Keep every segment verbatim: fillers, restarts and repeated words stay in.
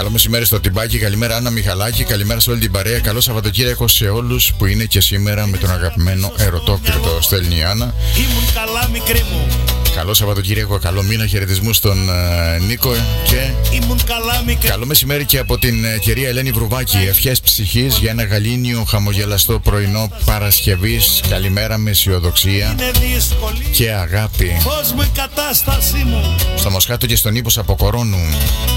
Καλό μεσημέρι στο Τιμπάκι, καλημέρα Άννα Μιχαλάκη, καλημέρα σε όλη την παρέα. Καλό Σαββατοκύριακο σε όλους που είναι και σήμερα με τον αγαπημένο Ερωτόκριτο, στέλνει η Άννα. Ήμουν καλά, μικρή μου. Καλό Σαββατοκύριακο, καλό μήνα, χαιρετισμούς στον uh, Νίκο και Ήμουν καλά, μικρή. Καλό μεσημέρι και από την uh, κυρία Ελένη Βρουβάκη. Ευχές ψυχής για ένα γαλήνιο χαμογελαστό πρωινό Παρασκευής. Καλημέρα με αισιοδοξία και αγάπη. Πώς μου η κατάστασή μου. Στο Μοσχάτο και στον Ίππος από Κορώνου.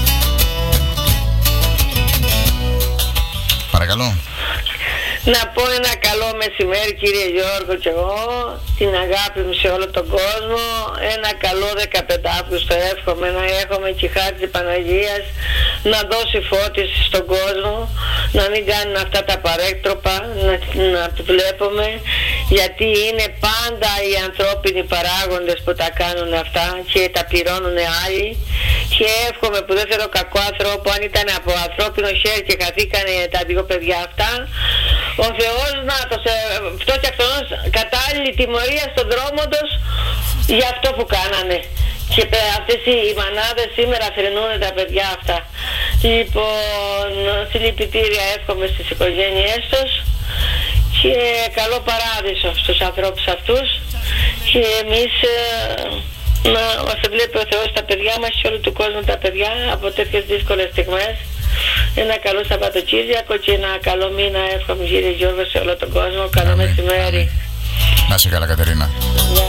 Παρακαλώ. Να πω ένα καλό μεσημέρι, κύριε Γιώργο, και εγώ την αγάπη μου σε όλο τον κόσμο. Ένα καλό δεκαπέντε Αυγούστου εύχομαι, να έχουμε και χάρη της Παναγίας να δώσει φώτιση στον κόσμο, να μην κάνουν αυτά τα παρέκτροπα, να, να το βλέπουμε, γιατί είναι πάντα οι ανθρώπινοι παράγοντες που τα κάνουν αυτά και τα πληρώνουν άλλοι. Και εύχομαι, που δεν θέλω κακό άνθρωπο, αν ήταν από ανθρώπινο χέρι και χαθήκανε τα δύο παιδιά αυτά, ο Θεός να το σε... αυτό και αυτός κατάλληλη τιμωρία στον δρόμο τους για αυτό που κάνανε. Και αυτές οι μανάδες σήμερα θρηνούν τα παιδιά αυτά. Λοιπόν, συλληπιτήρια εύχομαι στις οικογένειές τους και καλό παράδεισο στους ανθρώπους αυτούς. Και εμείς να μας βλέπει ο Θεός τα παιδιά μας και όλου του κόσμου τα παιδιά από τέτοιες δύσκολες στιγμές. Ένα καλό Σαββατοκύριακο και ένα καλό μήνα εύχομαι, κύριε Γιώργο, σε όλο τον κόσμο. Καλό μεσημέρι. Να είσαι καλά, Κατερίνα.